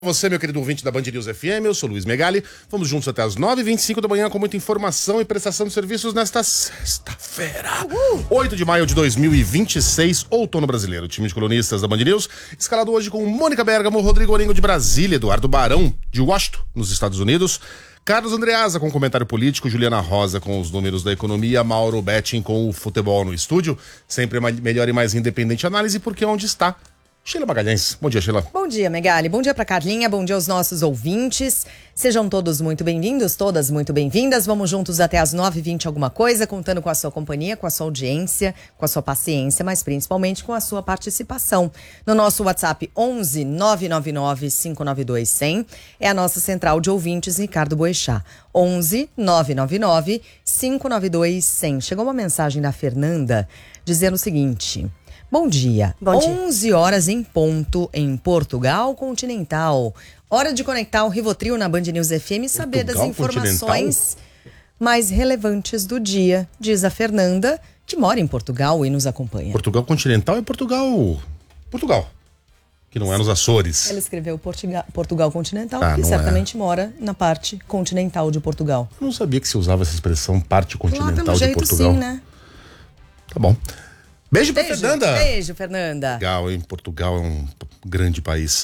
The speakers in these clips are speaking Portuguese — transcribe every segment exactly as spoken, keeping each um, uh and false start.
Você, meu querido ouvinte da Band News F M, eu sou Luiz Megali. Vamos juntos até as nove e vinte e cinco da manhã com muita informação e prestação de serviços nesta sexta-feira. oito de maio de dois mil e vinte e seis, outono brasileiro. O time de colunistas da Band News, escalado hoje com Mônica Bergamo, Rodrigo Orengo de Brasília, Eduardo Barão de Washington, nos Estados Unidos, Carlos Andreasa com comentário político, Juliana Rosa com os números da economia, Mauro Betting com o futebol no estúdio, sempre uma melhor e mais independente análise, porque onde está Sheila Magalhães. Bom dia, Sheila. Bom dia, Megali. Bom dia pra Carlinha, bom dia aos nossos ouvintes. Sejam todos muito bem-vindos, todas muito bem-vindas. Vamos juntos até as nove e vinte alguma coisa, contando com a sua companhia, com a sua audiência, com a sua paciência, mas principalmente com a sua participação. No nosso WhatsApp onze nove nove nove cinco nove dois zero zero é a nossa central de ouvintes, Ricardo Boechat. onze nove nove nove cinco nove dois zero zero. Chegou uma mensagem da Fernanda dizendo o seguinte: Bom dia. Bom dia. onze horas em ponto em Portugal Continental. Hora de conectar o Rivotril na Band News F M e saber Portugal das informações mais relevantes do dia, diz a Fernanda, que mora em Portugal e nos acompanha. Portugal Continental é Portugal... Portugal. Que não é nos Açores. Ela escreveu Portugal, Portugal Continental, Ah, que não certamente mora na parte continental de Portugal. Eu não sabia que se usava essa expressão parte continental Lá, pelo de jeito, Portugal. sim, né? Tá bom. Beijo pra Beijo, Fernanda. beijo, Fernanda. Legal, hein? Portugal é um grande país.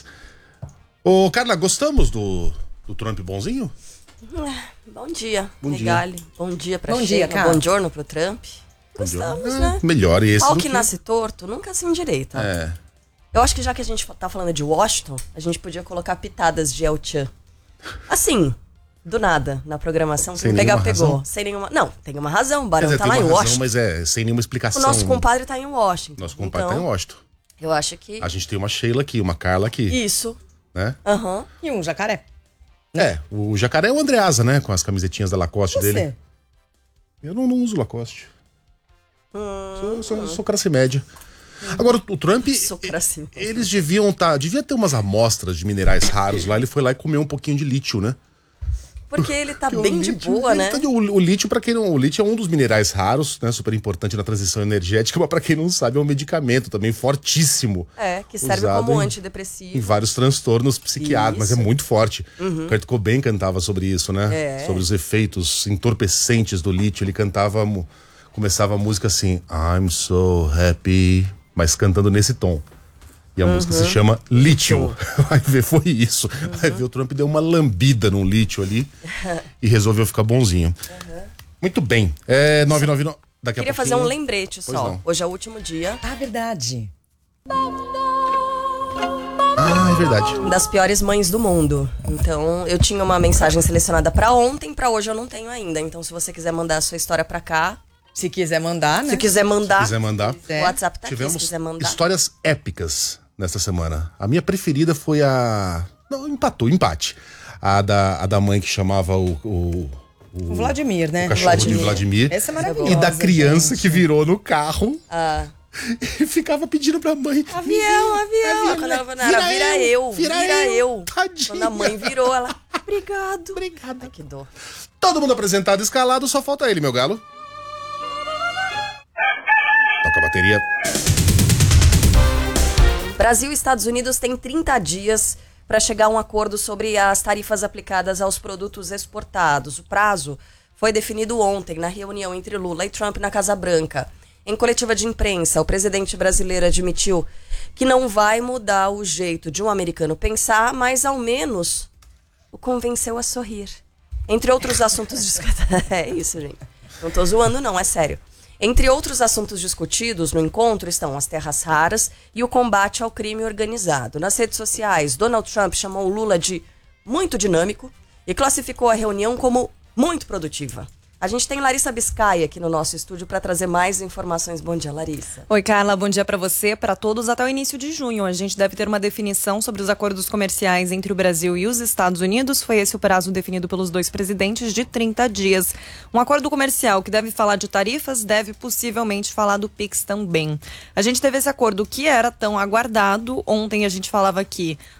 Ô, Carla, gostamos do, do Trump bonzinho? Bom dia, Bom dia. Megali. Bom dia pra Bom dia, Sheila. Carla. Bom giorno pro Trump. Gostamos, É, né? melhor esse Pau do que que... nasce torto, nunca se endireita. É. Eu acho que já que a gente tá falando de Washington, a gente podia colocar pitadas de El Chan. Assim, do nada, na programação. Sem Quem pegar, nenhuma pegou. razão? Sem nenhuma... Não, tem uma razão, o Barão Quer dizer, tá tem lá em uma razão, Washington. mas é sem nenhuma O explicação. nosso compadre tá em Washington. Nosso compadre então, tá em Washington. Eu acho que... A gente tem uma Sheila aqui, uma Carla aqui. Isso. Né? Aham. E um jacaré. É, o jacaré é o Andreasa, né? Com as camisetinhas da Lacoste Você? dele. Eu não, não uso Lacoste. Sou, sou, sou classe média. Agora, o Trump, Sou classe média. eles deviam tá, devia ter umas amostras de minerais raros lá. Ele foi lá e comeu um pouquinho de lítio, né? Porque ele tá Porque o bem de lítio- boa, né? O, o lítio, para quem não, o lítio é um dos minerais raros, né? Super importante na transição energética, mas para quem não sabe, é um medicamento também fortíssimo. É, que serve usado como em- antidepressivo. Em vários transtornos psiquiátricos, mas é Isso. muito forte. O Kurt Cobain cantava sobre isso, né? É. Sobre os efeitos entorpecentes do lítio. Ele cantava, mu- começava a música assim, I'm so happy, mas cantando nesse tom. E a música se chama Lítio. Vai ver, foi isso. Vai ver, o Trump deu uma lambida num lítio ali e resolveu ficar bonzinho. Muito bem. É nove nove nove. Daqui a Queria fazer um pouquinho- lembrete Pois só. não. Hoje é o último dia Ah, verdade. Ah, é verdade. das piores mães do mundo. Então, eu tinha uma mensagem selecionada pra ontem, pra hoje eu não tenho ainda. Então, se você quiser mandar a sua história pra cá, Se quiser mandar, né? se quiser mandar, Se quiser mandar. o WhatsApp tá Tivemos aqui, se quiser mandar. histórias épicas nesta semana. A minha preferida foi a... Não, empatou, empate. A da, a da mãe que chamava o... o... O Vladimir, né? O cachorro de Vladimir. Vladimir. Essa é maravilhosa. E da criança gente. que virou no carro Ah, e ficava pedindo pra mãe. avião, avião. Vira, Quando ela falou, vira era vira eu, eu, vira vira, eu. eu. Tadinha. Quando a mãe virou, ela, obrigado. Obrigada. Ai, que dor. Todo mundo apresentado, escalado, só falta ele, meu galo. Toca a bateria. Brasil e Estados Unidos têm trinta dias para chegar a um acordo sobre as tarifas aplicadas aos produtos exportados. O prazo foi definido ontem na reunião entre Lula e Trump na Casa Branca. Em coletiva de imprensa, o presidente brasileiro admitiu que não vai mudar o jeito de um americano pensar, mas ao menos o convenceu a sorrir. Entre outros assuntos discutidos... É isso, gente. Não tô zoando, não, é sério. Entre outros assuntos discutidos no encontro estão as terras raras e o combate ao crime organizado. Nas redes sociais, Donald Trump chamou o Lula de muito dinâmico e classificou a reunião como muito produtiva. A gente tem Larissa Biscaia aqui no nosso estúdio para trazer mais informações. Bom dia, Larissa. Oi, Carla, bom dia para você, para todos. Até o início de junho, a gente deve ter uma definição sobre os acordos comerciais entre o Brasil e os Estados Unidos. Foi esse o prazo definido pelos dois presidentes de trinta dias. Um acordo comercial que deve falar de tarifas, deve possivelmente falar do Pix também. A gente teve esse acordo que era tão aguardado. Ontem a gente falava aqui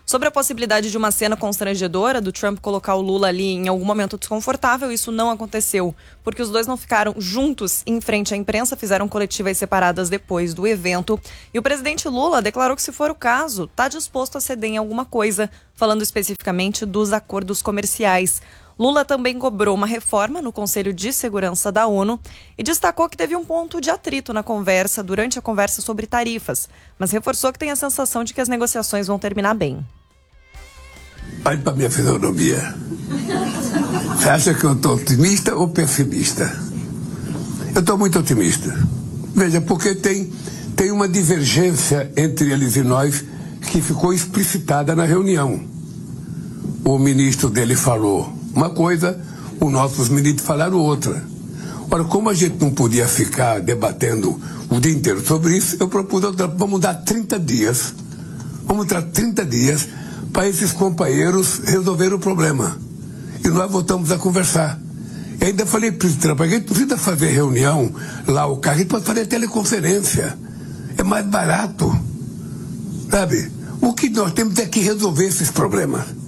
Sobre a possibilidade de uma cena constrangedora do Trump colocar o Lula ali em algum momento desconfortável, isso não aconteceu, porque os dois não ficaram juntos em frente à imprensa, fizeram coletivas separadas depois do evento. E o presidente Lula declarou que, se for o caso, está disposto a ceder em alguma coisa, falando especificamente dos acordos comerciais. Lula também cobrou uma reforma no Conselho de Segurança da ONU e destacou que teve um ponto de atrito na conversa, durante a conversa sobre tarifas, mas reforçou que tem a sensação de que as negociações vão terminar bem. Olhe para a minha fisionomia. Você acha que eu estou otimista ou pessimista? Eu estou muito otimista. Veja, porque tem, tem uma divergência entre eles e nós que ficou explicitada na reunião. O ministro dele falou uma coisa, os nossos ministros falaram outra. Ora, como a gente não podia ficar debatendo o dia inteiro sobre isso, eu propus, vamos dar trinta dias. Vamos dar trinta dias para esses companheiros resolverem o problema. E nós voltamos a conversar. E ainda falei para o Trump, a gente precisa fazer reunião lá, o carro, a gente pode fazer teleconferência. É mais barato. Sabe? O que nós temos é que resolver esses problemas.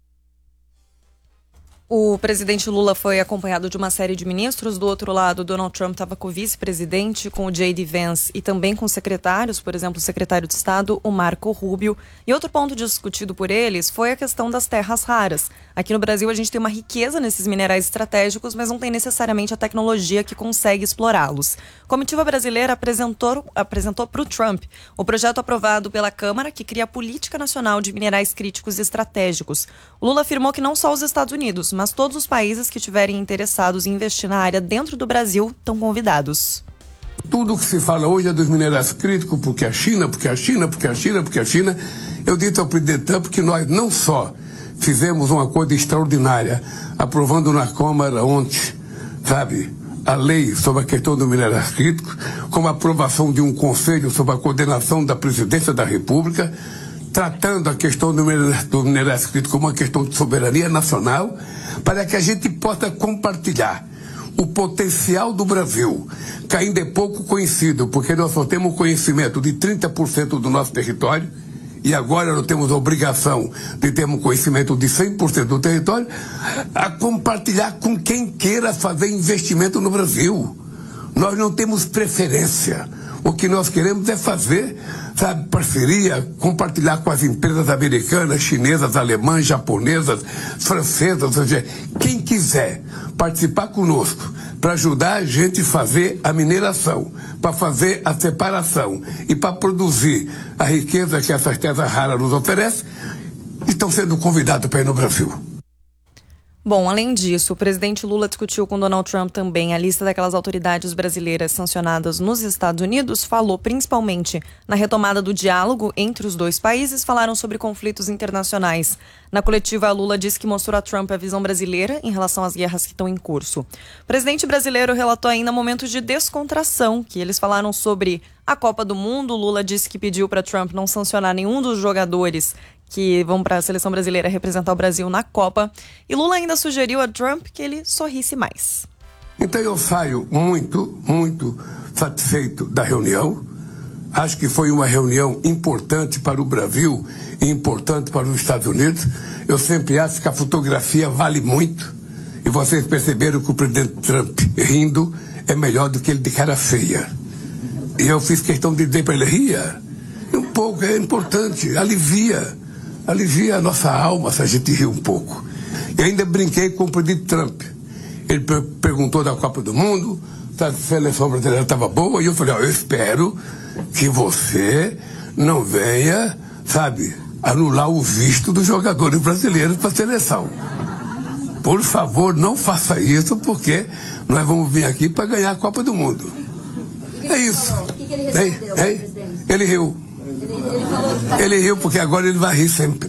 O presidente Lula foi acompanhado de uma série de ministros. Do outro lado, Donald Trump estava com o vice-presidente, com o J D Vance e também com secretários, por exemplo, o secretário de Estado, o Marco Rubio. E outro ponto discutido por eles foi a questão das terras raras. Aqui no Brasil a gente tem uma riqueza nesses minerais estratégicos, mas não tem necessariamente a tecnologia que consegue explorá-los. A comitiva brasileira apresentou, apresentou para o Trump o projeto aprovado pela Câmara que cria a Política Nacional de Minerais Críticos e Estratégicos. O Lula afirmou que não só os Estados Unidos, mas todos os países que estiverem interessados em investir na área dentro do Brasil estão convidados. Tudo que se fala hoje é dos minerais críticos, porque a China, porque a China, porque a China, porque a China. Eu disse ao presidente Trump que nós não só fizemos uma coisa extraordinária, aprovando na Câmara ontem, sabe, a lei sobre a questão do minerais críticos, como a aprovação de um conselho sobre a coordenação da presidência da República, tratando a questão do minerais, do minerais críticos como uma questão de soberania nacional, para que a gente possa compartilhar o potencial do Brasil, que ainda é pouco conhecido, porque nós só temos conhecimento de trinta por cento do nosso território, e agora nós temos a obrigação de termos conhecimento de cem por cento do território, a compartilhar com quem queira fazer investimento no Brasil. Nós não temos preferência. O que nós queremos é fazer, sabe, parceria, compartilhar com as empresas americanas, chinesas, alemãs, japonesas, francesas, ou seja, quem quiser participar conosco para ajudar a gente a fazer a mineração, para fazer a separação e para produzir a riqueza que essas terras raras nos oferecem, estão sendo convidados para ir no Brasil. Bom, além disso, o presidente Lula discutiu com Donald Trump também a lista daquelas autoridades brasileiras sancionadas nos Estados Unidos, falou principalmente na retomada do diálogo entre os dois países, falaram sobre conflitos internacionais. Na coletiva, Lula disse que mostrou a Trump a visão brasileira em relação às guerras que estão em curso. O presidente brasileiro relatou ainda momentos de descontração, que eles falaram sobre a Copa do Mundo. Lula disse que pediu para Trump não sancionar nenhum dos jogadores que vão para a seleção brasileira representar o Brasil na Copa. E Lula ainda sugeriu a Trump que ele sorrisse mais. Então eu saio muito, muito satisfeito da reunião. Acho que foi uma reunião importante para o Brasil e importante para os Estados Unidos. Eu sempre acho que a fotografia vale muito. E vocês perceberam que o presidente Trump rindo é melhor do que ele de cara feia. E eu fiz questão de dizer para ele, ria. Um pouco, é importante, alivia. Alivia a nossa alma se a gente rir um pouco. E ainda brinquei com o presidente Trump. Ele per- perguntou da Copa do Mundo, se a seleção brasileira estava boa, e eu falei, ó, eu espero que você não venha, sabe, anular o visto dos jogadores brasileiros para a seleção. Por favor, não faça isso, porque nós vamos vir aqui para ganhar a Copa do Mundo. É isso. O que, que ele respondeu, é, é, ele riu. Ele riu porque agora ele vai rir sempre.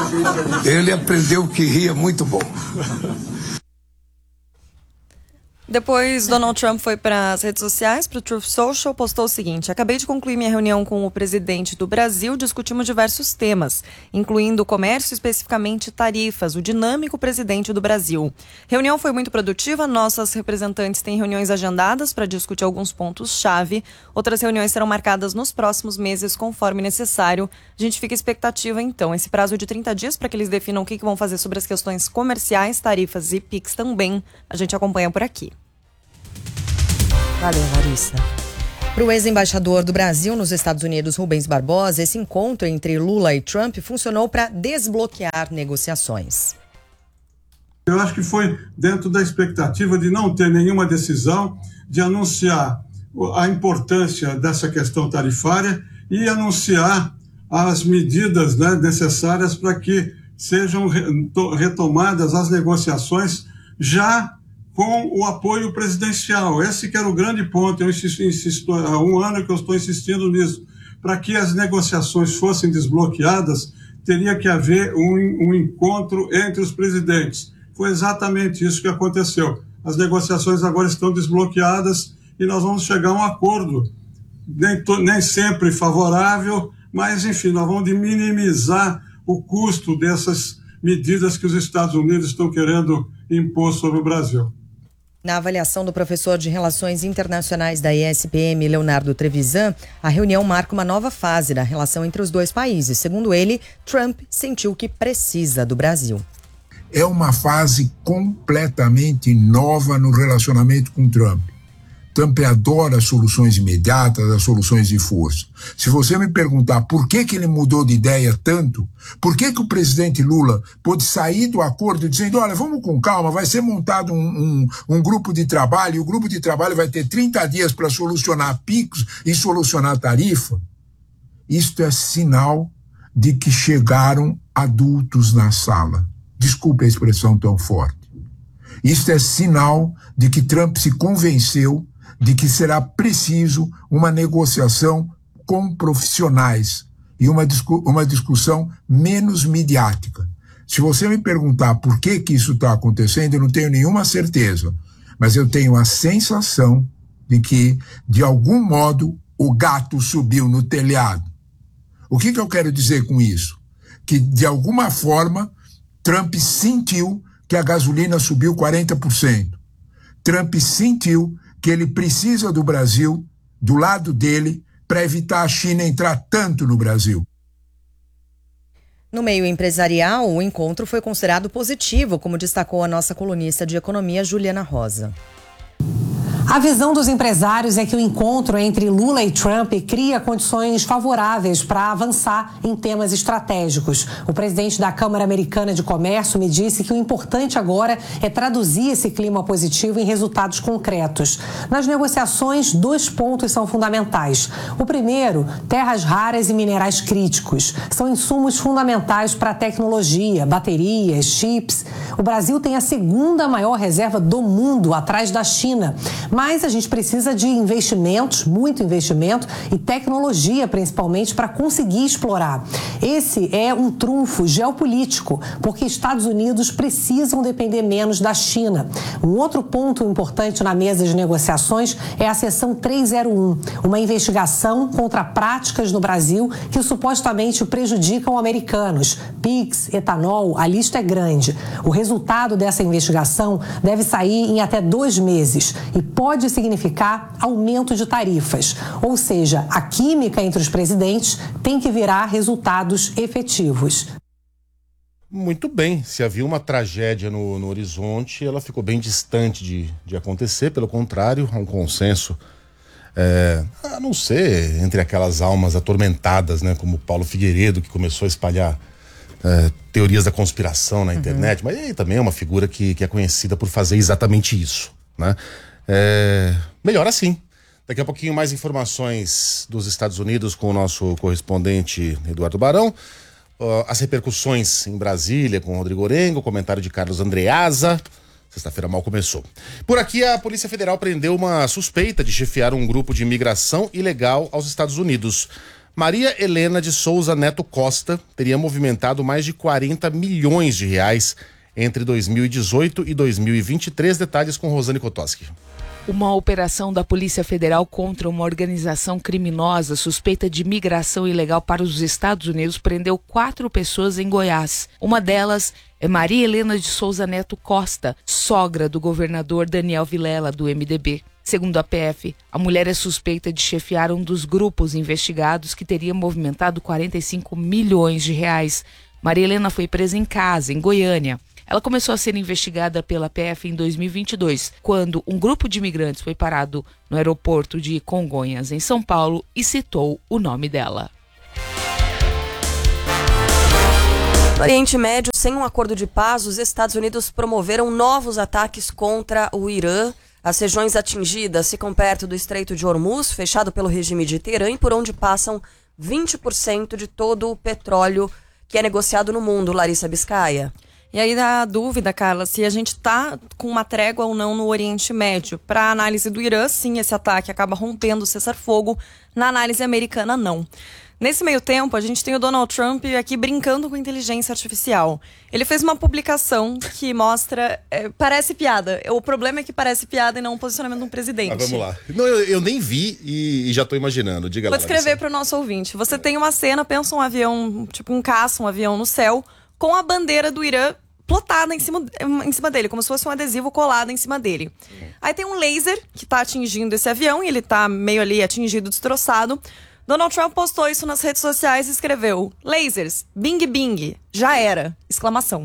Ele aprendeu que ria muito bom. Depois, Donald Trump foi para as redes sociais, para o Truth Social, postou o seguinte: acabei de concluir minha reunião com o presidente do Brasil, discutimos diversos temas, incluindo o comércio, especificamente tarifas, o dinâmico presidente do Brasil. Reunião foi muito produtiva, nossas representantes têm reuniões agendadas para discutir alguns pontos-chave, outras reuniões serão marcadas nos próximos meses, conforme necessário. A gente fica expectativa, então, esse prazo de trinta dias para que eles definam o que, que vão fazer sobre as questões comerciais, tarifas e Pix também, a gente acompanha por aqui. Valeu, Larissa. Para o ex-embaixador do Brasil nos Estados Unidos, Rubens Barbosa, esse encontro entre Lula e Trump funcionou para desbloquear negociações. Eu acho que foi dentro da expectativa de não ter nenhuma decisão, de anunciar a importância dessa questão tarifária e anunciar as medidas, né, necessárias para que sejam retomadas as negociações já com o apoio presidencial. Esse que era o grande ponto. Eu insisto, insisto há um ano que eu estou insistindo nisso. Para que as negociações fossem desbloqueadas, teria que haver um, um encontro entre os presidentes. Foi exatamente isso que aconteceu. As negociações agora estão desbloqueadas e nós vamos chegar a um acordo, nem, to, nem sempre favorável, mas, enfim, nós vamos minimizar o custo dessas medidas que os Estados Unidos estão querendo impor sobre o Brasil. Na avaliação do professor de Relações Internacionais da E S P M, Leonardo Trevisan, a reunião marca uma nova fase na relação entre os dois países. Segundo ele, Trump sentiu que precisa do Brasil. É uma fase completamente nova no relacionamento com Trump. Trump adora as soluções imediatas, as soluções de força. Se você me perguntar por que que ele mudou de ideia tanto, por que que o presidente Lula pôde sair do acordo dizendo, olha, vamos com calma, vai ser montado um, um, um grupo de trabalho, e o grupo de trabalho vai ter trinta dias para solucionar picos e solucionar tarifa. Isto é sinal de que chegaram adultos na sala. Desculpe a expressão tão forte. Isto é sinal de que Trump se convenceu de que será preciso uma negociação com profissionais e uma, discu- uma discussão menos midiática. Se você me perguntar por que que isso está acontecendo, eu não tenho nenhuma certeza, mas eu tenho a sensação de que, de algum modo, o gato subiu no telhado. O que que eu quero dizer com isso? Que, de alguma forma, Trump sentiu que a gasolina subiu quarenta por cento. Trump sentiu que ele precisa do Brasil, do lado dele, para evitar a China entrar tanto no Brasil. No meio empresarial, o encontro foi considerado positivo, como destacou a nossa colunista de economia, Juliana Rosa. A visão dos empresários é que o encontro entre Lula e Trump cria condições favoráveis para avançar em temas estratégicos. O presidente da Câmara Americana de Comércio me disse que o importante agora é traduzir esse clima positivo em resultados concretos. Nas negociações, dois pontos são fundamentais. O primeiro, terras raras e minerais críticos. São insumos fundamentais para a tecnologia, baterias, chips. O Brasil tem a segunda maior reserva do mundo, atrás da China. Mas a gente precisa de investimentos, muito investimento e tecnologia, principalmente, para conseguir explorar. Esse é um trunfo geopolítico, porque Estados Unidos precisam depender menos da China. Um outro ponto importante na mesa de negociações é a seção trezentos e um, uma investigação contra práticas no Brasil que supostamente prejudicam americanos. Pix, etanol, a lista é grande. O resultado dessa investigação deve sair em até dois meses e pode significar aumento de tarifas. Ou seja, a química entre os presidentes tem que virar resultados efetivos. Muito bem. Se havia uma tragédia no, no horizonte, ela ficou bem distante de, de acontecer. Pelo contrário, há um consenso, é, a não ser entre aquelas almas atormentadas, né, como Paulo Figueiredo, que começou a espalhar é, teorias da conspiração na internet, uhum. Mas ele também é uma figura que, que é conhecida por fazer exatamente isso, né? É, melhor assim. Daqui a pouquinho mais informações dos Estados Unidos com o nosso correspondente Eduardo Barão. Uh, as repercussões em Brasília com o Rodrigo Orengo, comentário de Carlos Andreasa. Sexta-feira mal começou. Por aqui, a Polícia Federal prendeu uma suspeita de chefiar um grupo de imigração ilegal aos Estados Unidos. Maria Helena de Souza Neto Costa teria movimentado mais de quarenta milhões de reais entre dois mil e dezoito e dois mil e vinte e três. Detalhes com Rosane Kotoski. Uma operação da Polícia Federal contra uma organização criminosa suspeita de migração ilegal para os Estados Unidos prendeu quatro pessoas em Goiás. Uma delas é Maria Helena de Souza Neto Costa, sogra do governador Daniel Vilela, do M D B. Segundo a P F, a mulher é suspeita de chefiar um dos grupos investigados que teria movimentado quarenta e cinco milhões de reais. Maria Helena foi presa em casa, em Goiânia. Ela começou a ser investigada pela P F em dois mil e vinte e dois, quando um grupo de imigrantes foi parado no aeroporto de Congonhas, em São Paulo, e citou o nome dela. No Oriente Médio, sem um acordo de paz, os Estados Unidos promoveram novos ataques contra o Irã. As regiões atingidas ficam perto do Estreito de Hormuz, fechado pelo regime de Teherã, e por onde passam vinte por cento de todo o petróleo que é negociado no mundo. Larissa Biscaia. E aí dá a dúvida, Carla, se a gente está com uma trégua ou não no Oriente Médio. Para a análise do Irã, sim, esse ataque acaba rompendo o cessar-fogo. Na análise americana, não. Nesse meio tempo, a gente tem o Donald Trump aqui brincando com inteligência artificial. Ele fez uma publicação que mostra... É, parece piada. O problema é que parece piada e não um posicionamento de um presidente. Mas vamos lá. Não, eu, eu nem vi e, e já estou imaginando. Diga lá. Vou descrever para o nosso ouvinte. Você tem uma cena, pensa um avião, tipo um caça, um avião no céu, com a bandeira do Irã plotada em cima, em cima dele, como se fosse um adesivo colado em cima dele. Aí tem um laser que tá atingindo esse avião e ele tá meio ali atingido, destroçado. Donald Trump postou isso nas redes sociais e escreveu: lasers, bing bing, já era, exclamação.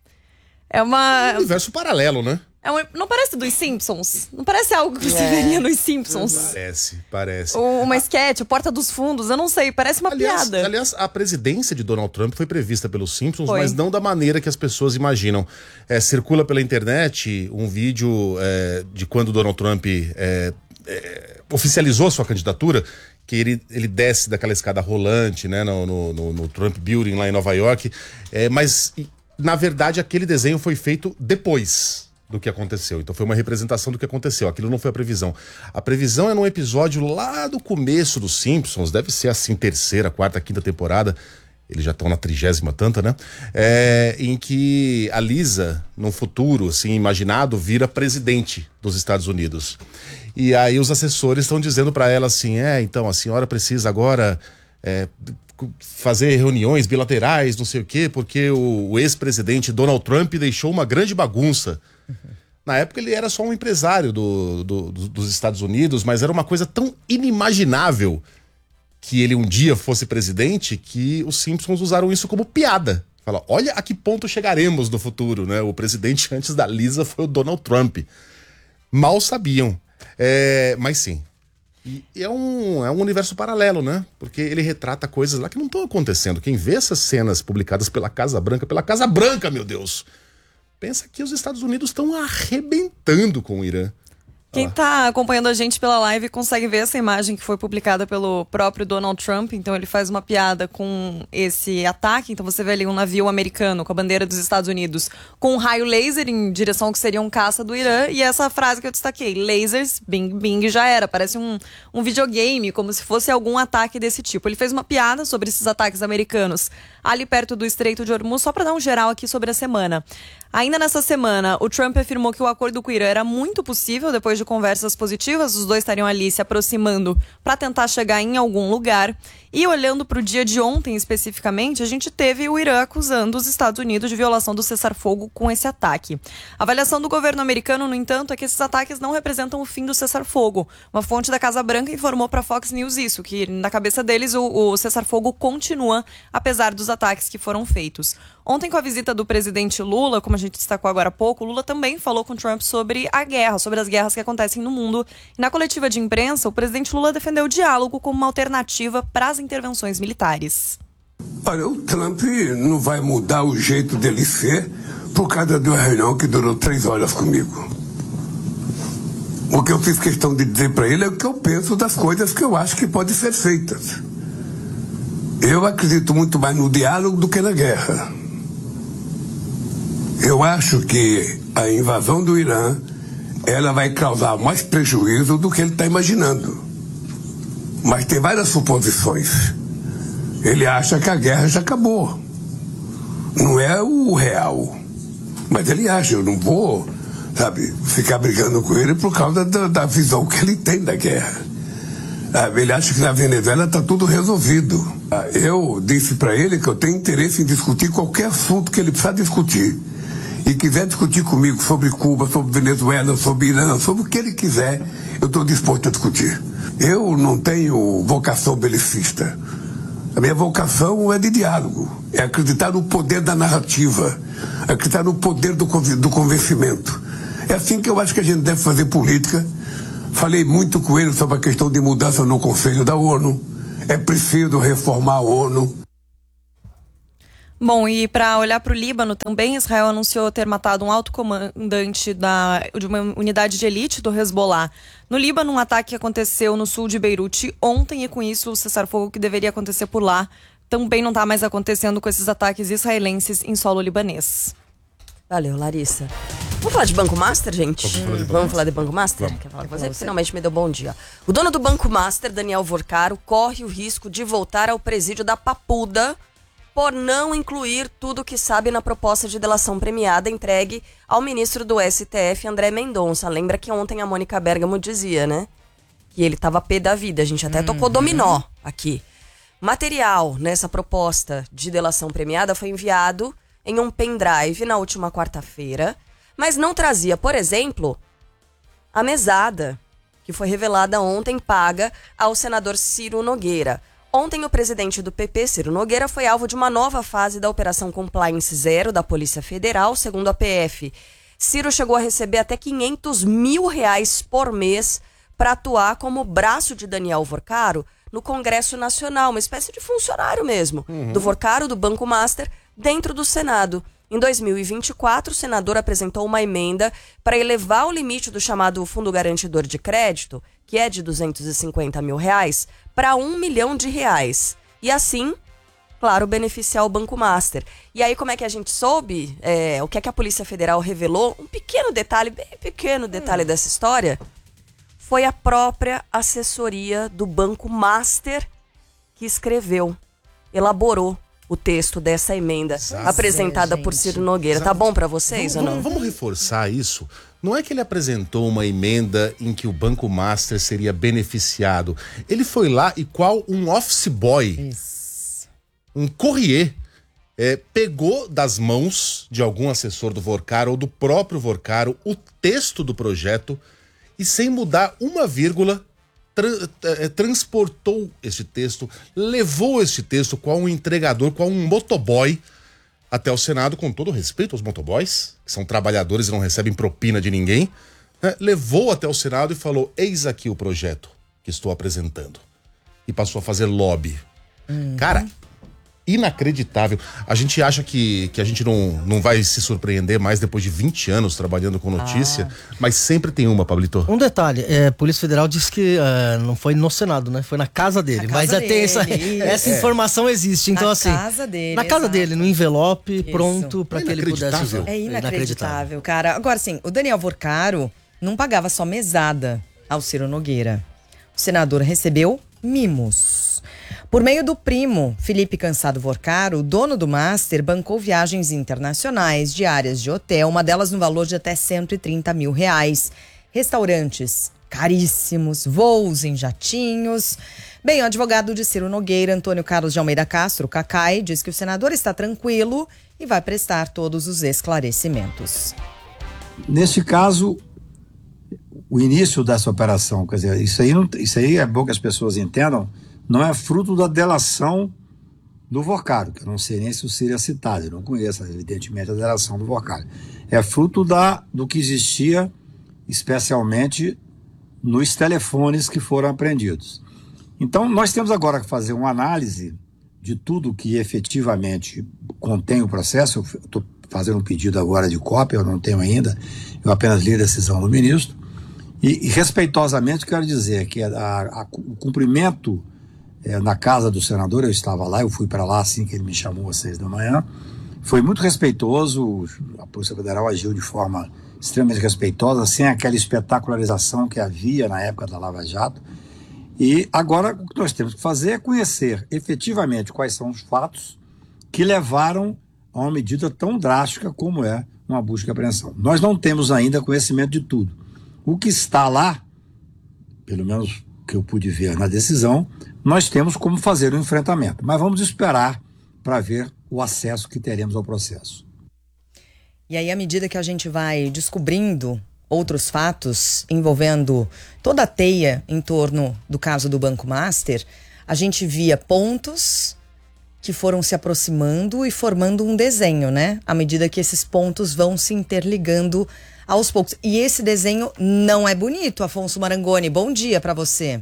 É uma... É um universo paralelo, né? É uma... Não parece dos Simpsons? Não parece algo que você é. veria nos Simpsons? Parece, parece. Uma sketch, a Porta dos Fundos, eu não sei, parece uma aliás, piada. Aliás, a presidência de Donald Trump foi prevista pelos Simpsons, foi. mas não da maneira que as pessoas imaginam. É, circula pela internet um vídeo é, de quando Donald Trump é, é, oficializou sua candidatura, que ele, ele desce daquela escada rolante, né, no, no, no, no Trump Building lá em Nova York, é, mas na verdade aquele desenho foi feito depois do que aconteceu. Então foi uma representação do que aconteceu. Aquilo não foi a previsão. A previsão é num episódio lá do começo dos Simpsons, deve ser assim, terceira, quarta, quinta temporada, eles já estão na trigésima tanta, né? É, em que a Lisa, no futuro, assim, imaginado, vira presidente dos Estados Unidos. E aí os assessores estão dizendo para ela assim, é, então a senhora precisa agora é, fazer reuniões bilaterais, não sei o quê, porque o, o ex-presidente Donald Trump deixou uma grande bagunça. Na época ele era só um empresário do, do, do, dos Estados Unidos, mas era uma coisa tão inimaginável que ele um dia fosse presidente que os Simpsons usaram isso como piada. Fala, olha a que ponto chegaremos no futuro, né? O presidente antes da Lisa foi o Donald Trump. Mal sabiam. É, mas sim. E é um, é um universo paralelo, né? Porque ele retrata coisas lá que não estão acontecendo. Quem vê essas cenas publicadas pela Casa Branca, pela Casa Branca, meu Deus, pensa que os Estados Unidos estão arrebentando com o Irã. Quem está acompanhando a gente pela live consegue ver essa imagem que foi publicada pelo próprio Donald Trump. Então ele faz uma piada com esse ataque. Então você vê ali um navio americano com a bandeira dos Estados Unidos com um raio laser em direção ao que seria um caça do Irã. E essa frase que eu destaquei, lasers, bing, bing, já era. Parece um, um videogame, como se fosse algum ataque desse tipo. Ele fez uma piada sobre esses ataques americanos ali perto do Estreito de Hormuz, só para dar um geral aqui sobre a semana. Ainda nessa semana, o Trump afirmou que o acordo com o Irã era muito possível depois de conversas positivas. Os dois estariam ali se aproximando para tentar chegar em algum lugar. E olhando para o dia de ontem especificamente, a gente teve o Irã acusando os Estados Unidos de violação do cessar-fogo com esse ataque. A avaliação do governo americano, no entanto, é que esses ataques não representam o fim do cessar-fogo. Uma fonte da Casa Branca informou para a Fox News isso, que na cabeça deles o, o cessar-fogo continua, apesar dos ataques que foram feitos. Ontem, com a visita do presidente Lula, como a gente destacou agora há pouco, Lula também falou com Trump sobre a guerra, sobre as guerras que acontecem no mundo. E na coletiva de imprensa, o presidente Lula defendeu o diálogo como uma alternativa para as intervenções militares. Olha, o Trump não vai mudar o jeito dele ser por causa de uma reunião que durou três horas comigo. O que eu fiz questão de dizer para ele é o que eu penso das coisas que eu acho que podem ser feitas. Eu acredito muito mais no diálogo do que na guerra. Eu acho que a invasão do Irã, ela vai causar mais prejuízo do que ele está imaginando. Mas tem várias suposições. Ele acha que a guerra já acabou. Não é o real. Mas ele acha, eu não vou, sabe, ficar brigando com ele por causa da, da visão que ele tem da guerra. Sabe, ele acha que na Venezuela está tudo resolvido. Eu disse para ele que eu tenho interesse em discutir qualquer assunto que ele precisar discutir. E quiser discutir comigo sobre Cuba, sobre Venezuela, sobre Irã, sobre o que ele quiser, eu estou disposto a discutir. Eu não tenho vocação belicista. A minha vocação é de diálogo, é acreditar no poder da narrativa, acreditar no poder do, do convencimento. É assim que eu acho que a gente deve fazer política. Falei muito com ele sobre a questão de mudança no Conselho da ONU. É preciso reformar a ONU. Bom, e para olhar para o Líbano também, Israel anunciou ter matado um alto comandante da, de uma unidade de elite do Hezbollah. No Líbano, um ataque aconteceu no sul de Beirute ontem e com isso o cessar-fogo que deveria acontecer por lá também não está mais acontecendo com esses ataques israelenses em solo libanês. Valeu, Larissa. Vamos falar de Banco Master, gente? Vamos falar de Banco Vamos falar de Banco Master? Vamos. Quer falar com você? Finalmente me deu bom dia. O dono do Banco Master, Daniel Vorcaro, corre o risco de voltar ao presídio da Papuda por não incluir tudo o que sabe na proposta de delação premiada entregue ao ministro do S T F, André Mendonça. Lembra que ontem a Mônica Bergamo dizia, né? Que ele estava pé da vida. A gente até tocou dominó aqui. Material nessa proposta de delação premiada foi enviado em um pendrive na última quarta-feira, mas não trazia, por exemplo, a mesada que foi revelada ontem paga ao senador Ciro Nogueira. Ontem, o presidente do P P, Ciro Nogueira, foi alvo de uma nova fase da Operação Compliance Zero da Polícia Federal, segundo a P F. Ciro chegou a receber até quinhentos mil reais por mês para atuar como braço de Daniel Vorcaro no Congresso Nacional, uma espécie de funcionário mesmo, uhum. do Vorcaro, do Banco Master, dentro do Senado. Em dois mil e vinte e quatro, o senador apresentou uma emenda para elevar o limite do chamado Fundo Garantidor de Crédito, que é de duzentos e cinquenta mil reais, para um milhão de reais. E assim, claro, beneficiar o Banco Master. E aí, como é que a gente soube? É, o que é que a Polícia Federal revelou? Um pequeno detalhe, bem pequeno detalhe hum. dessa história, foi a própria assessoria do Banco Master que escreveu, elaborou o texto dessa emenda Exato. apresentada é, por Ciro Nogueira. Exato. Tá bom para vocês vamos, ou não? Vamos reforçar isso. Não é que ele apresentou uma emenda em que o Banco Master seria beneficiado. Ele foi lá e qual um office boy, isso. um courrier, é, pegou das mãos de algum assessor do Vorcaro ou do próprio Vorcaro o texto do projeto e sem mudar uma vírgula, Tra eh, transportou este texto, levou este texto qual um entregador, qual um motoboy até o Senado, com todo respeito aos motoboys, que são trabalhadores e não recebem propina de ninguém, né? Levou até o Senado e falou, eis aqui o projeto que estou apresentando. E passou a fazer lobby. Uhum. Cara, inacreditável. A gente acha que, que a gente não, não vai se surpreender mais depois de vinte anos trabalhando com notícia, ah. mas sempre tem uma, Pablito. Um detalhe, é, a Polícia Federal disse que uh, não foi no Senado, né? Foi na casa dele. Na mas casa dele, essa, essa é. informação existe. Então, na assim. Na casa dele. Na casa exato. dele, no envelope, isso. pronto, para é que ele pudesse usar. É inacreditável, é inacreditável, cara. Agora, assim, o Daniel Vorcaro não pagava só mesada ao Ciro Nogueira. O senador recebeu mimos. Por meio do primo, Felipe Cansado Vorcaro, o dono do Master, bancou viagens internacionais, diárias de hotel, uma delas no valor de até cento e trinta mil reais. Restaurantes caríssimos, voos em jatinhos. Bem, o advogado de Ciro Nogueira, Antônio Carlos de Almeida Castro, Cacai, diz que o senador está tranquilo e vai prestar todos os esclarecimentos. Neste caso, o início dessa operação, quer dizer, isso aí, não, isso aí é bom que as pessoas entendam, não é fruto da delação do Vorcaro, que eu não sei nem se o Ciro é citado, eu não conheço, evidentemente, a delação do Vorcaro. É fruto da, do que existia, especialmente nos telefones que foram apreendidos. Então, nós temos agora que fazer uma análise de tudo que efetivamente contém o processo. Eu estou fazendo um pedido agora de cópia, eu não tenho ainda, eu apenas li a decisão do ministro, e, e respeitosamente quero dizer que a, a, o cumprimento É, na casa do senador, eu estava lá, eu fui para lá assim que ele me chamou às seis da manhã, foi muito respeitoso, a Polícia Federal agiu de forma extremamente respeitosa, sem aquela espetacularização que havia na época da Lava Jato, e agora o que nós temos que fazer é conhecer efetivamente quais são os fatos que levaram a uma medida tão drástica como é uma busca e apreensão. Nós não temos ainda conhecimento de tudo. O que está lá, pelo menos que eu pude ver na decisão, nós temos como fazer o enfrentamento. Mas vamos esperar para ver o acesso que teremos ao processo. E aí, à medida que a gente vai descobrindo outros fatos envolvendo toda a teia em torno do caso do Banco Master, a gente via pontos que foram se aproximando e formando um desenho, né? À medida que esses pontos vão se interligando aos poucos. E esse desenho não é bonito, Afonso Marangoni. Bom dia para você.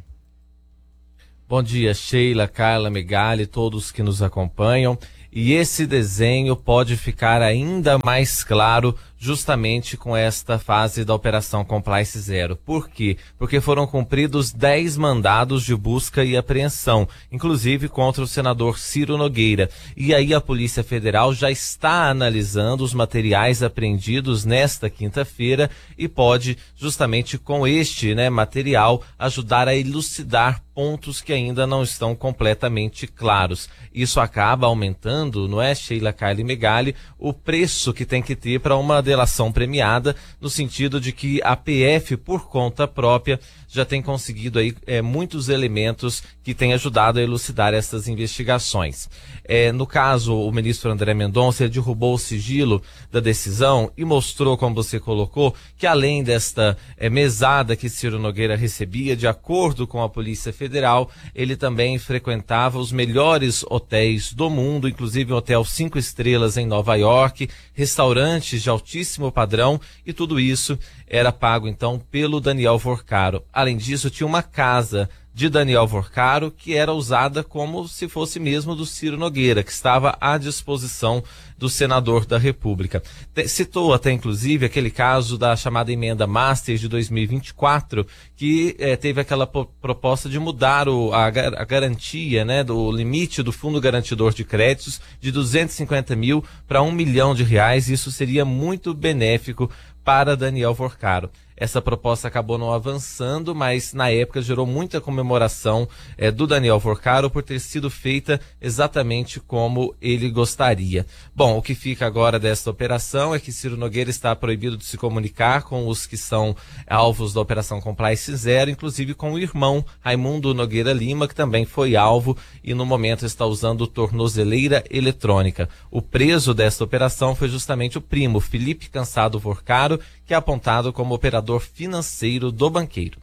Bom dia, Sheila, Carla, Megali, todos que nos acompanham. E esse desenho pode ficar ainda mais claro justamente com esta fase da Operação Compliance Zero. Por quê? Porque foram cumpridos dez mandados de busca e apreensão, inclusive contra o senador Ciro Nogueira. E aí a Polícia Federal já está analisando os materiais apreendidos nesta quinta-feira e pode, justamente com este, né, material, ajudar a elucidar pontos que ainda não estão completamente claros. Isso acaba aumentando, não é, Sheila, Carla e Megali, o preço que tem que ter para uma delação premiada, no sentido de que a P F, por conta própria, já tem conseguido aí é, muitos elementos que têm ajudado a elucidar essas investigações. É, no caso, o ministro André Mendonça derrubou o sigilo da decisão e mostrou, como você colocou, que além desta é, mesada que Ciro Nogueira recebia, de acordo com a Polícia Federal, ele também frequentava os melhores hotéis do mundo, inclusive um hotel cinco estrelas em Nova York, restaurantes de altíssimo padrão, e tudo isso era pago então pelo Daniel Vorcaro. Além disso, tinha uma casa de Daniel Vorcaro que era usada como se fosse mesmo do Ciro Nogueira, que estava à disposição do senador da República. Citou até inclusive aquele caso da chamada emenda Master de dois mil e vinte e quatro, que eh, teve aquela proposta de mudar o, a, a garantia, né, do limite do Fundo Garantidor de Créditos de duzentos e cinquenta mil para um milhão de reais. Isso seria muito benéfico para Daniel Vorcaro. Essa proposta acabou não avançando, mas na época gerou muita comemoração é, do Daniel Vorcaro por ter sido feita exatamente como ele gostaria. Bom, o que fica agora desta operação é que Ciro Nogueira está proibido de se comunicar com os que são alvos da Operação Compliance Zero, inclusive com o irmão Raimundo Nogueira Lima, que também foi alvo e no momento está usando tornozeleira eletrônica. O preso desta operação foi justamente o primo, Felipe Cansado Vorcaro, que é apontado como operador financeiro do banqueiro.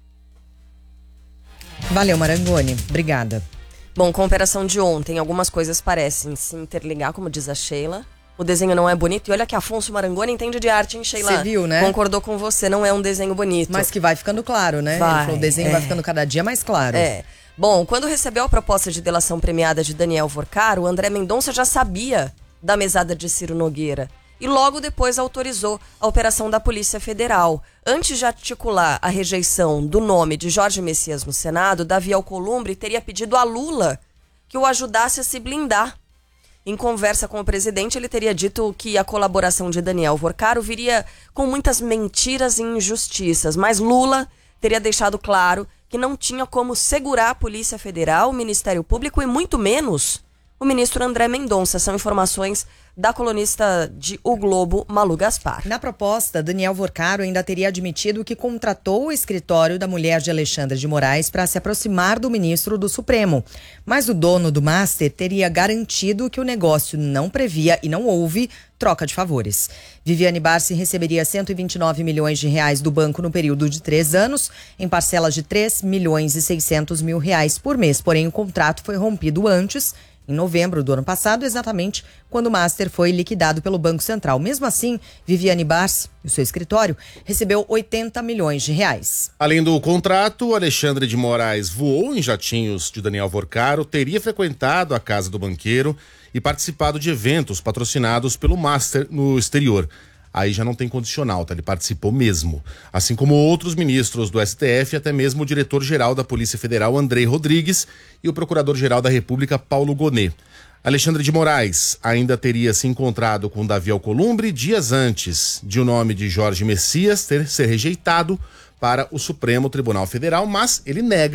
Valeu, Marangoni. Obrigada. Bom, com a operação de ontem, algumas coisas parecem se interligar, como diz a Sheila. O desenho não é bonito. E olha que Afonso Marangoni entende de arte, hein, Sheila? Você viu, né? Concordou com você, não é um desenho bonito. Mas que vai ficando claro, né? Vai, Ele falou, o desenho é. vai ficando cada dia mais claro. É. Bom, quando recebeu a proposta de delação premiada de Daniel Vorcaro, o André Mendonça já sabia da mesada de Ciro Nogueira. E logo depois autorizou a operação da Polícia Federal. Antes de articular a rejeição do nome de Jorge Messias no Senado, Davi Alcolumbre teria pedido a Lula que o ajudasse a se blindar. Em conversa com o presidente, ele teria dito que a colaboração de Daniel Vorcaro viria com muitas mentiras e injustiças, mas Lula teria deixado claro que não tinha como segurar a Polícia Federal, o Ministério Público e muito menos o ministro André Mendonça. São informações da colunista de O Globo, Malu Gaspar. Na proposta, Daniel Vorcaro ainda teria admitido que contratou o escritório da mulher de Alexandre de Moraes para se aproximar do ministro do Supremo. Mas o dono do Master teria garantido que o negócio não previa e não houve troca de favores. Viviane Barsi receberia cento e vinte e nove milhões de reais do banco no período de três anos, em parcelas de três milhões e seiscentos mil reais por mês. Porém, o contrato foi rompido antes, em novembro do ano passado, exatamente quando o Master foi liquidado pelo Banco Central. Mesmo assim, Viviane Barsi e o seu escritório recebeu oitenta milhões de reais. Além do contrato, Alexandre de Moraes voou em jatinhos de Daniel Vorcaro, teria frequentado a casa do banqueiro e participado de eventos patrocinados pelo Master no exterior. Aí já não tem condicional, tá? Ele participou mesmo. Assim como outros ministros do S T F, até mesmo o diretor-geral da Polícia Federal, Andrei Rodrigues, e o procurador-geral da República, Paulo Gonet. Alexandre de Moraes ainda teria se encontrado com Davi Alcolumbre dias antes de o nome de Jorge Messias ter ser rejeitado para o Supremo Tribunal Federal, mas ele nega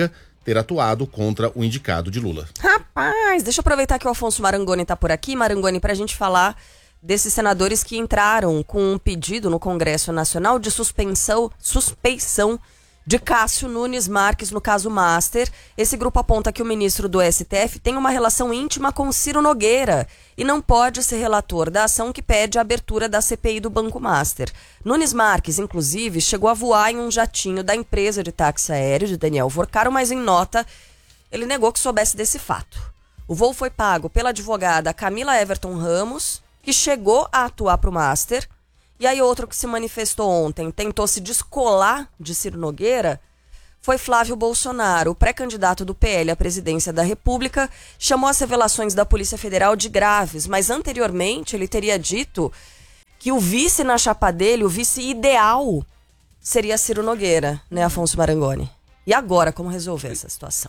ter atuado contra o indicado de Lula. Rapaz, deixa eu aproveitar que o Afonso Marangoni tá por aqui. Marangoni, pra gente falar desses senadores que entraram com um pedido no Congresso Nacional de suspensão, suspeição de Cássio Nunes Marques no caso Master. Esse grupo aponta que o ministro do S T F tem uma relação íntima com Ciro Nogueira e não pode ser relator da ação que pede a abertura da C P I do Banco Master. Nunes Marques, inclusive, chegou a voar em um jatinho da empresa de táxi aéreo de Daniel Vorcaro, mas em nota ele negou que soubesse desse fato. O voo foi pago pela advogada Camila Everton Ramos, que chegou a atuar para o Master. E aí outro que se manifestou ontem, tentou se descolar de Ciro Nogueira, foi Flávio Bolsonaro. O pré-candidato do P L à presidência da República chamou as revelações da Polícia Federal de graves, mas anteriormente ele teria dito que o vice na chapa dele, o vice ideal, seria Ciro Nogueira, né, Afonso Marangoni? E agora, como resolver essa situação?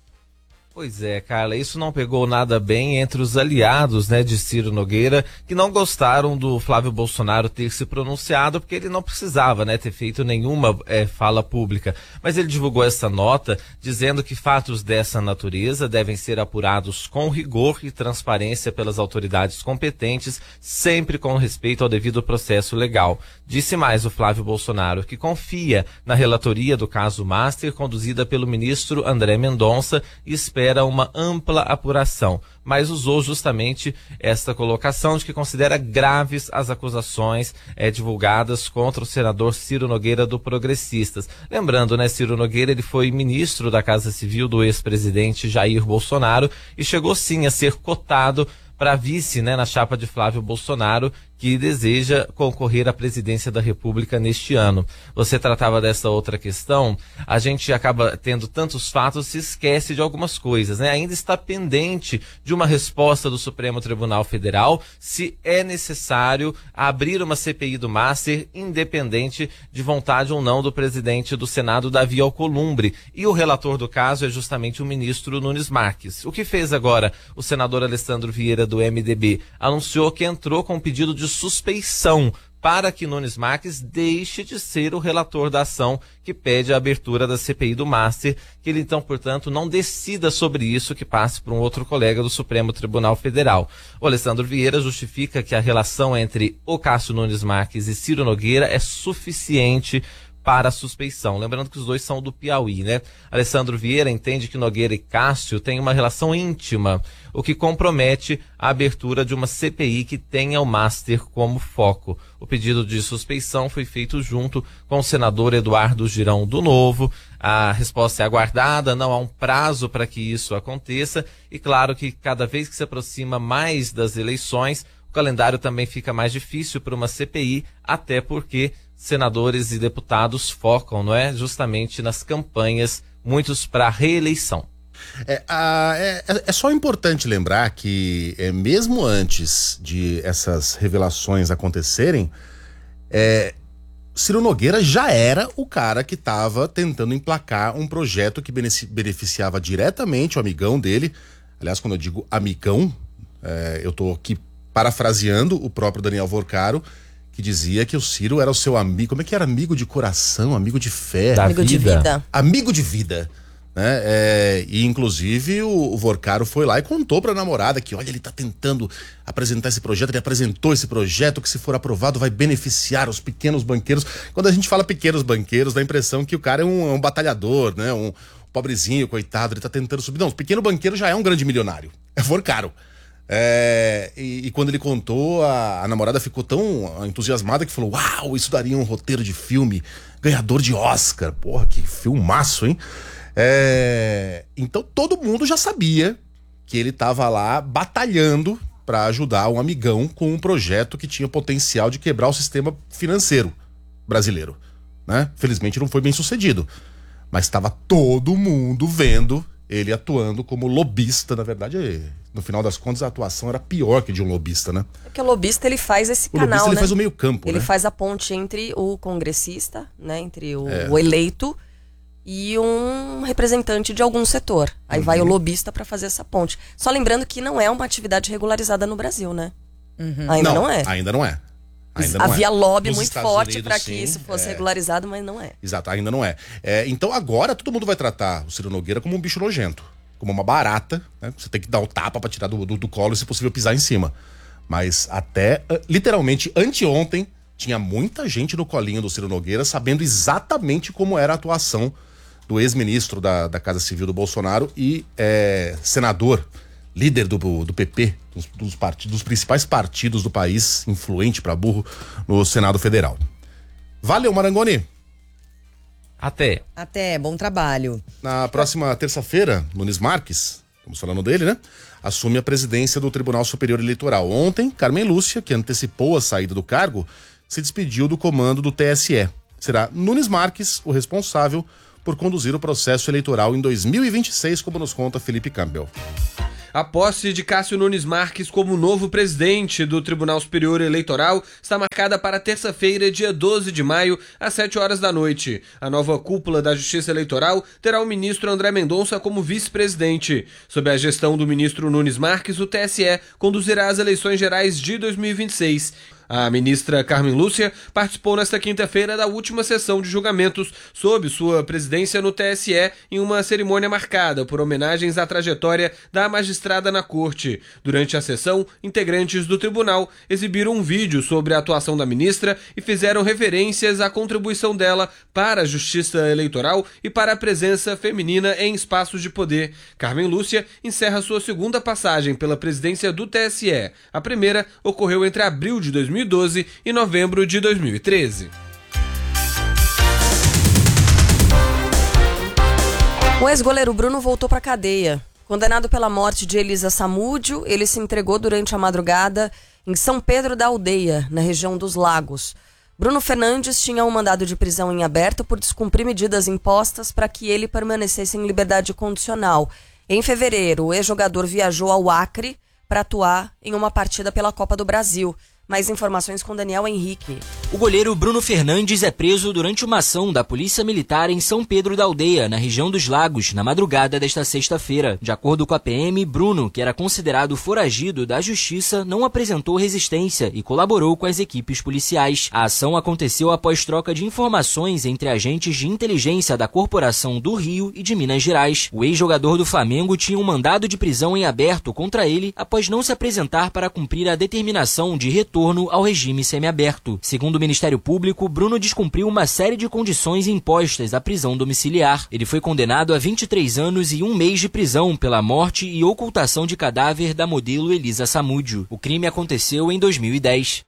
Pois é, Carla, isso não pegou nada bem entre os aliados, né, de Ciro Nogueira, que não gostaram do Flávio Bolsonaro ter se pronunciado, porque ele não precisava, né, ter feito nenhuma é, fala pública. Mas ele divulgou essa nota dizendo que fatos dessa natureza devem ser apurados com rigor e transparência pelas autoridades competentes, sempre com respeito ao devido processo legal. Disse mais o Flávio Bolsonaro, que confia na relatoria do caso Master, conduzida pelo ministro André Mendonça, e espera uma ampla apuração, mas usou justamente esta colocação de que considera graves as acusações é, divulgadas contra o senador Ciro Nogueira do Progressistas. Lembrando, né, Ciro Nogueira, ele foi ministro da Casa Civil do ex-presidente Jair Bolsonaro e chegou sim a ser cotado para vice, né, na chapa de Flávio Bolsonaro, que deseja concorrer à presidência da República neste ano. Você tratava dessa outra questão, a gente acaba tendo tantos fatos, se esquece de algumas coisas, né? Ainda está pendente de uma resposta do Supremo Tribunal Federal se é necessário abrir uma C P I do Master, independente de vontade ou não do presidente do Senado, Davi Alcolumbre. E o relator do caso é justamente o ministro Nunes Marques. O que fez agora o senador Alessandro Vieira do M D B? Anunciou que entrou com um pedido de suspeição para que Nunes Marques deixe de ser o relator da ação que pede a abertura da C P I do Master, que ele então, portanto, não decida sobre isso, que passe para um outro colega do Supremo Tribunal Federal. O Alessandro Vieira justifica que a relação entre o Cássio Nunes Marques e Ciro Nogueira é suficiente para a suspeição. Lembrando que os dois são do Piauí, né? Alessandro Vieira entende que Nogueira e Cássio têm uma relação íntima, o que compromete a abertura de uma C P I que tenha o Master como foco. O pedido de suspeição foi feito junto com o senador Eduardo Girão do Novo. A resposta é aguardada, não há um prazo para que isso aconteça e claro que cada vez que se aproxima mais das eleições, o calendário também fica mais difícil para uma C P I, até porque senadores e deputados focam, não é, justamente nas campanhas, muitos para reeleição. É, a, é, é só importante lembrar que é, mesmo antes de essas revelações acontecerem, é, Ciro Nogueira já era o cara que estava tentando emplacar um projeto que beneficiava diretamente o amigão dele. Aliás, quando eu digo amigão, é, eu estou aqui parafraseando o próprio Daniel Vorcaro, que dizia que o Ciro era o seu amigo. Como é que era? Amigo de coração, amigo de fé. Da amigo vida. de vida. Amigo de vida. Né? É, e inclusive o, o Vorcaro foi lá e contou pra namorada que, olha, ele tá tentando apresentar esse projeto, ele apresentou esse projeto que, se for aprovado, vai beneficiar os pequenos banqueiros. Quando a gente fala pequenos banqueiros, dá a impressão que o cara é um, é um batalhador, né? Um pobrezinho, coitado, ele tá tentando subir. Não, o pequeno banqueiro já é um grande milionário. É Vorcaro. É, e, e quando ele contou, a, a namorada ficou tão entusiasmada que falou: uau, isso daria um roteiro de filme ganhador de Oscar. Porra, que filmaço, hein? É, então todo mundo já sabia que ele estava lá batalhando para ajudar um amigão com um projeto que tinha potencial de quebrar o sistema financeiro brasileiro, né? Felizmente não foi bem sucedido, mas estava todo mundo vendo ele atuando como lobista. Na verdade, no final das contas, a atuação era pior que de um lobista, né? Porque o lobista, ele faz esse o canal, lobista, né? ele faz o meio campo, Ele né? faz a ponte entre o congressista, né? Entre o, É. o eleito e um representante de algum setor. Aí Uhum. vai o lobista para fazer essa ponte. Só lembrando que não é uma atividade regularizada no Brasil, né? Uhum. Ainda não, é. Ainda não é. Ainda não Havia é. lobby Nos muito Estados forte para Unidos, que sim, isso fosse é. regularizado, mas não é. Exato, ainda não é. é. Então agora todo mundo vai tratar o Ciro Nogueira como um bicho nojento, como uma barata, né? Você tem que dar o tapa pra tirar do, do, do colo e, se possível, pisar em cima. Mas até, literalmente, anteontem, tinha muita gente no colinho do Ciro Nogueira sabendo exatamente como era a atuação do ex-ministro da, da Casa Civil do Bolsonaro e é, senador, líder do, do P P, dos, dos, partidos, dos principais partidos do país, influente pra burro, no Senado Federal. Valeu, Marangoni. Até. Até, bom trabalho. Na próxima terça-feira, Nunes Marques, estamos falando dele, né? Assume a presidência do Tribunal Superior Eleitoral. Ontem, Carmen Lúcia, que antecipou a saída do cargo, se despediu do comando do T S E. Será Nunes Marques o responsável por conduzir o processo eleitoral em dois mil e vinte e seis, como nos conta Felipe Campbell. A posse de Cássio Nunes Marques como novo presidente do Tribunal Superior Eleitoral está marcada para terça-feira, dia doze de maio, às sete horas da noite. A nova cúpula da Justiça Eleitoral terá o ministro André Mendonça como vice-presidente. Sob a gestão do ministro Nunes Marques, o T S E conduzirá as eleições gerais de dois mil e vinte e seis. A ministra Carmen Lúcia participou nesta quinta-feira da última sessão de julgamentos sob sua presidência no T S E em uma cerimônia marcada por homenagens à trajetória da magistrada na corte. Durante a sessão, integrantes do tribunal exibiram um vídeo sobre a atuação da ministra e fizeram referências à contribuição dela para a justiça eleitoral e para a presença feminina em espaços de poder. Carmen Lúcia encerra sua segunda passagem pela presidência do T S E. A primeira ocorreu entre abril de dois mil e doze e novembro de dois mil e treze. O ex-goleiro Bruno voltou para a cadeia. Condenado pela morte de Elisa Samúdio, ele se entregou durante a madrugada em São Pedro da Aldeia, na região dos Lagos. Bruno Fernandes tinha um mandado de prisão em aberto por descumprir medidas impostas para que ele permanecesse em liberdade condicional. Em fevereiro, o ex-jogador viajou ao Acre para atuar em uma partida pela Copa do Brasil. Mais informações com Daniel Henrique. O goleiro Bruno Fernandes é preso durante uma ação da Polícia Militar em São Pedro da Aldeia, na região dos Lagos, na madrugada desta sexta-feira. De acordo com a P M, Bruno, que era considerado foragido da Justiça, não apresentou resistência e colaborou com as equipes policiais. A ação aconteceu após troca de informações entre agentes de inteligência da Corporação do Rio e de Minas Gerais. O ex-jogador do Flamengo tinha um mandado de prisão em aberto contra ele após não se apresentar para cumprir a determinação de retorno ao regime semiaberto. Segundo o Ministério Público, Bruno descumpriu uma série de condições impostas à prisão domiciliar. Ele foi condenado a vinte e três anos e um mês de prisão pela morte e ocultação de cadáver da modelo Elisa Samúdio. O crime aconteceu em dois mil e dez.